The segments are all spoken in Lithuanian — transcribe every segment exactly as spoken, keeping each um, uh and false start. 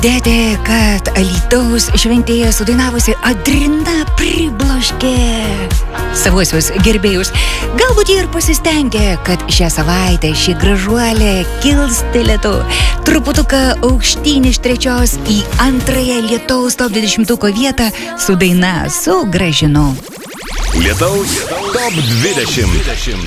Girdėti, kad Alytaus šventėje sudainavusi Adrina pribloškė savuosius gerbėjus. Galbūt jie ir pasistengė, kad šią savaitę ši gražuolė kilstelėtų truputuką aukštyn iš trečios į antrąją Lietaus top dvidešimtuko vietą su daina Sugrąžinu. Lietaus top dvidešimt.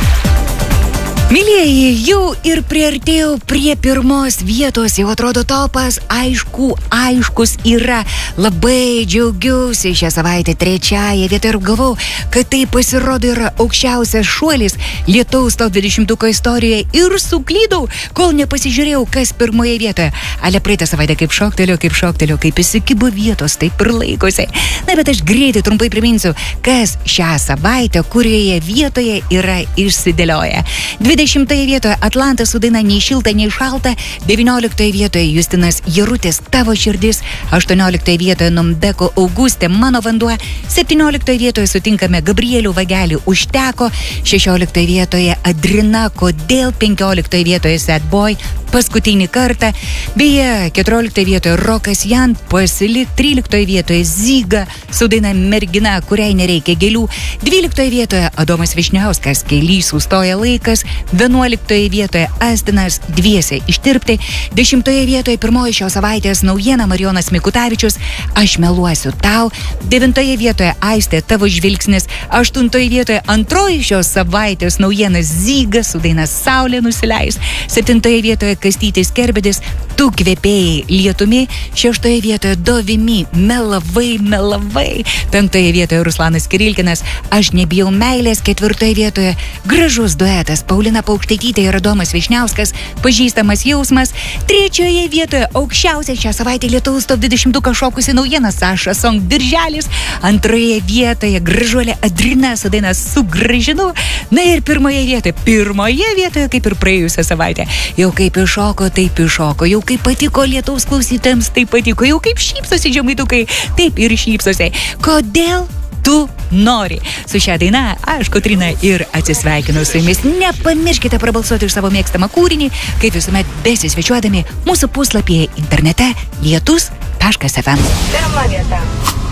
Mylėjai, jau ir priartėjau prie pirmos vietos, jau atrodo topas, aišku, aiškus yra. Labai džiaugiausi šią savaitę trečiąją vietą ir galvau, kad tai pasirodo yra aukščiausias šuolis Lietaus top dvidešimtuko istorijoje ir suklydau, kol nepasižiūrėjau, kas pirmoje vietoje. Ale praeitą savaitę kaip šoktelio, kaip šoktelio, kaip įsikibo vietos, taip ir laikosi. Na, bet aš greitai trumpai priminsiu, kas šią savaitę, kurioje vietoje yra išsidėlioję. dvidešimtoje vietoje Atlantas su daina Nei šilta, nei šalta, devynioliktoje vietoje Justinas Jarutis Tavo širdis, aštuonioliktoje vietoje Nomdeko Augustė Mano vanduo, septynioliktoje vietoje sutinkame Gabrielių Vagelį Užteko, šešioliktoje vietoje Adrina Kodėl, penkioliktoje vietoje Sad Boy Paskutinį kartą, beje, keturioliktoje vietoje Rokas Jan Pasilik, tryliktoje vietoje Zyga su daina Mergina, kuriai nereikia gėlių, dvyliktoje vietoje Adomas Višniauskas Kely sustoja laikas, vienuoliktoje vietoje Astinas Dviese ištirpti, dešimtoje vietoje pirmoji šios savaitės naujiena Marijonas Mikutavičius Aš meluosiu tau, devintoje vietoje Aistė Tavo žvilgsnis, aštuntoje vietoje antroji šios savaitės naujiena Zyga su daina Saulė nusileis, septintoje vietoje Kastytis Kerbedis Tu kvepėjai lietumi, šeštoje vietoje Dovimi Melavai, melavai, penktoje vietoje Ruslanas Kirilkinas Aš nebijau meilės, ketvirtoje vietoje gražus duetas Paulina Paukštaitytė ir Adomas Višniauskas Pažįstamas jausmas, trečioje vietoje aukščiausia šią savaitę Lietaus top dvidešimtuko šokusi naujiena Saša Song Dirželis, antroje vietoje gražuolė Adrina su daina Sugrąžinu, na ir pirmoje vietoje, pirmoje vietoje kaip ir praėjusią savaitę, jau kaip iššoko, taip iššoko, jau kaip patiko Lietaus klausytėms, taip patiko, jau kaip šypsosi žemaitukai, taip ir šypsosi. Kodėl tu nori? Su šią dainą aš, Kotryna, ir atsisveikinu su jumis. Nepamirškite prabalsuoti už savo mėgstamą kūrinį, kaip visuomet besisvečiuodami mūsų puslapyje internete lietus taškas ef em. Pirma vieta.